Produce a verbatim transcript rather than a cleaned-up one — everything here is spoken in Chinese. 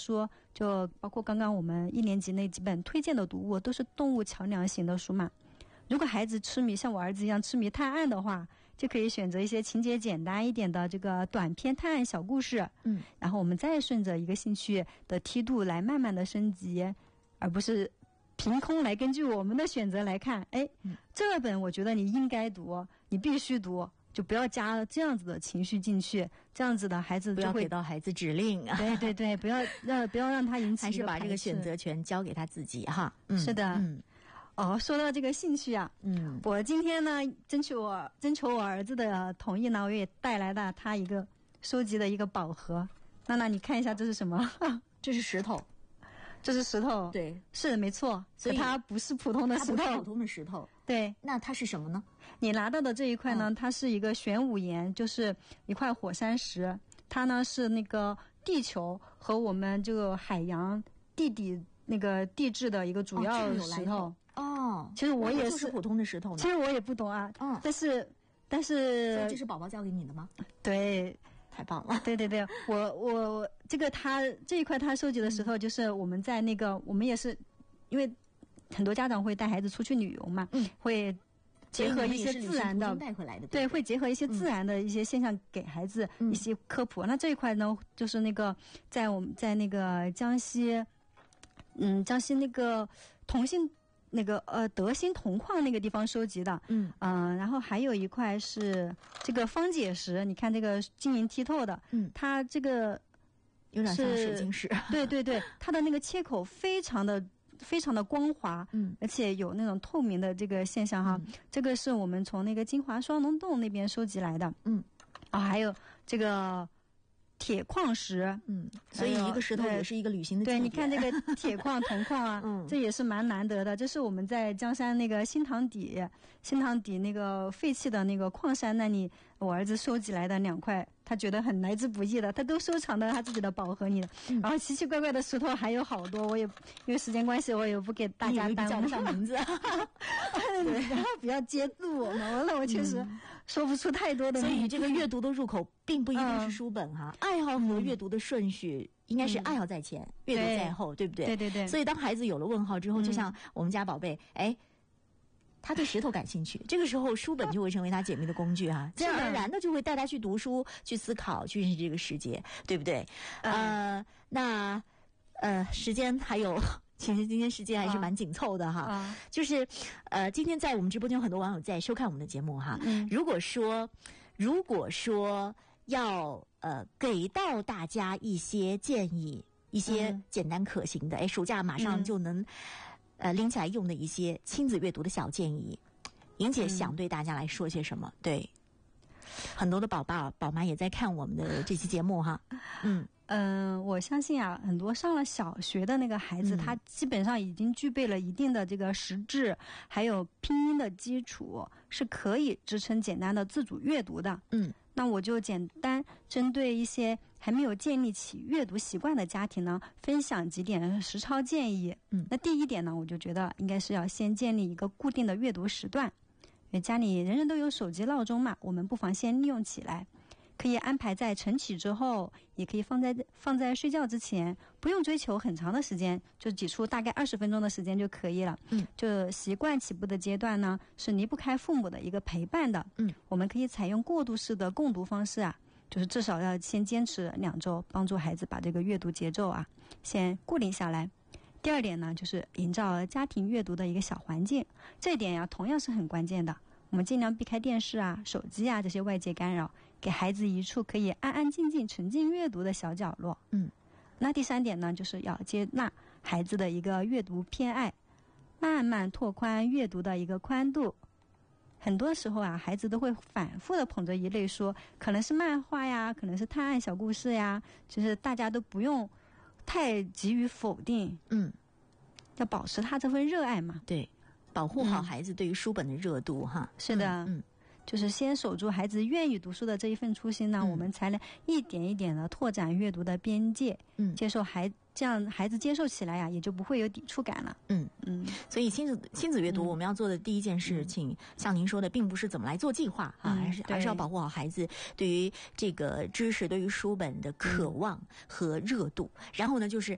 书，就包括刚刚我们一年级那几本推荐的读物，都是动物桥梁型的书嘛。如果孩子痴迷像我儿子一样痴迷探案的话，就可以选择一些情节简单一点的这个短篇探案小故事，嗯，然后我们再顺着一个兴趣的梯度来慢慢的升级，而不是凭空来根据我们的选择来看，哎，这本我觉得你应该读，你必须读，就不要加这样子的情绪进去，这样子的孩子就会不要给到孩子指令啊。 对对对，不要让不要让他引起还是把这个选择权交给他自己哈。嗯、 是的。 嗯。 哦，说到这个兴趣啊，嗯，我今天呢，争取我征求我儿子的同意呢，我也带来了他一个收集的一个宝盒。娜娜，你看一下这是什么？ 这是石头， 这是石头。 对， 是没错，所以它不是普通的石头， 它不是普通的石头。 对， 那它是什么呢？ 你拿到的这一块呢，嗯、它是一个玄武岩，就是一块火山石。它呢是那个地球和我们这个海洋地底那个地质的一个主要石头。 哦哦， 其实我也是， 就是普通的石头。 其实我也不懂啊，嗯，但是但是， 所以这是宝宝教给你的吗？ 对， 太棒了。 对对对，我我这个他这一块他收集的石头，就是我们在那个、嗯、我们也是，因为很多家长会带孩子出去旅游嘛，嗯，会结合一些自然的带回来的， 对，会结合一些自然的一些现象给孩子一些科普。嗯、那这一块呢，就是那个在我们在那个江西，嗯，江西那个同心。那个呃德兴铜矿那个地方收集的，嗯嗯、呃，然后还有一块是这个方解石，你看这个晶莹剔透的，嗯，它这个有点像水晶石， 对对对，它的那个切口非常的非常的光滑，嗯，而且有那种透明的这个现象哈，嗯、这个是我们从那个金华双龙洞那边收集来的，嗯，啊、哦，还有这个。铁矿石， 嗯，所以一个石头也是一个旅行的对，你看这个铁矿、铜矿啊，嗯，这也是蛮难得的。这是我们在江山那个新塘底、新塘底那个废弃的那个矿山那里，我儿子收集来的两块，他觉得很来之不易的，他都收藏到他自己的宝盒里了。嗯、然后奇奇怪怪的石头还有好多，我也因为时间关系，我也不给大家叫不上名字， 对，然后不要揭露我们，完了我确实说不出太多的名字。 所以这个阅读的入口并不一定是书本哈。嗯爱好和阅读的顺序应该是爱好在前，嗯、阅读在后，对不对？ 对对对。 所以当孩子有了问号之后，就像我们家宝贝，哎，他对石头感兴趣，这个时候书本就会成为他解密的工具哈、啊，自然而然的就会带他去读书、去思考、去认识这个世界，对不对？嗯、呃，那呃，时间还有。其实今天时间还是蛮紧凑的哈，啊、就是呃，今天在我们直播间有很多网友在收看我们的节目哈。嗯、如果说，如果说要呃给到大家一些建议，一些简单可行的，哎、嗯，暑假马上就能、嗯、呃拎起来用的一些亲子阅读的小建议，莹姐想对大家来说些什么？嗯、对，很多的宝爸宝妈也在看我们的这期节目哈，嗯。 嗯，我相信啊，很多上了小学的那个孩子，嗯、他基本上已经具备了一定的这个识字，还有拼音的基础，是可以支撑简单的自主阅读的。嗯，那我就简单针对一些还没有建立起阅读习惯的家庭呢，分享几点实操建议。嗯，那第一点呢，我就觉得应该是要先建立一个固定的阅读时段，因为家里人人都有手机闹钟嘛，我们不妨先利用起来。可以安排在晨起之后，也可以放在放在睡觉之前，不用追求很长的时间，就挤出大概二十分钟的时间就可以了。嗯，就习惯起步的阶段呢，是离不开父母的一个陪伴的。嗯，我们可以采用过渡式的共读方式啊，就是至少要先坚持两周，帮助孩子把这个阅读节奏啊先固定下来。第二点呢，就是营造家庭阅读的一个小环境，这一点呀同样是很关键的。我们尽量避开电视啊、手机啊这些外界干扰，给孩子一处可以安安静静沉浸阅读的小角落。嗯，那第三点呢，就是要接纳孩子的一个阅读偏爱，慢慢拓宽阅读的一个宽度。很多时候啊，孩子都会反复的捧着一类书，可能是漫画呀，可能是探案小故事呀，就是大家都不用太急于否定。嗯，要保持他这份热爱嘛。 对。保护好孩子对于书本的热度、嗯、哈， 是的，嗯，就是先守住孩子愿意读书的这一份初心呢，嗯、我们才能一点一点的拓展阅读的边界，嗯，接受孩这样孩子接受起来呀、啊，也就不会有抵触感了。嗯嗯，所以亲子亲子阅读，我们要做的第一件事情，嗯、像您说的，并不是怎么来做计划啊，而、嗯、是而是要保护好孩子对于这个知识、对于书本的渴望和热度。嗯、然后呢，就是